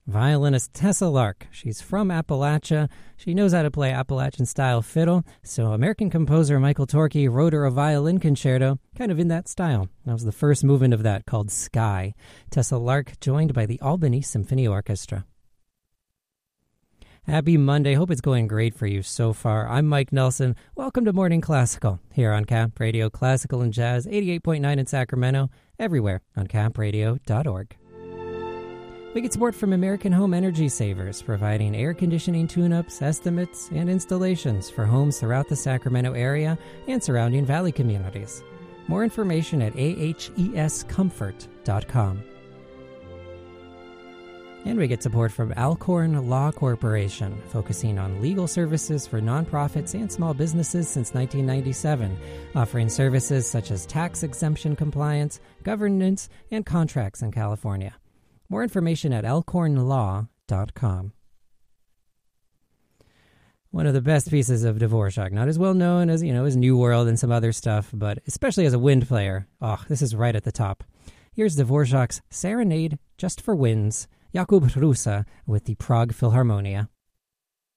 Violinist Tessa Lark. She's from Appalachia. She knows how to play Appalachian-style fiddle, so American composer Michael Torke wrote her a violin concerto, kind of in that style. That was the first movement of that, called Sky. Tessa Lark, joined by the Albany Symphony Orchestra. Happy Monday. Hope it's going great for you so far. I'm Mike Nelson. Welcome to Morning Classical here on Cap Radio Classical and Jazz, 88.9 in Sacramento, everywhere on capradio.org. We get support from American Home Energy Savers, providing air conditioning tune-ups, estimates, and installations for homes throughout the Sacramento area and surrounding valley communities. More information at ahescomfort.com. And we get support from Alcorn Law Corporation, focusing on legal services for nonprofits and small businesses since 1997, offering services such as tax exemption compliance, governance, and contracts in California. More information at alcornlaw.com. One of the best pieces of Dvorak, not as well known as, as New World and some other stuff, but especially as a wind player. Oh, this is right at the top. Here's Dvorak's Serenade Just for Winds, Jakub Hrusa with the Prague Philharmonia.